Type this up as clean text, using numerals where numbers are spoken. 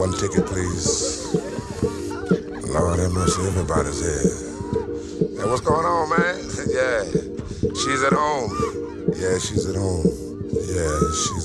One ticket, please. Lord have mercy, everybody's here. Hey, what's going on, man? Yeah, she's at home. Yeah, she's at home. Yeah, she's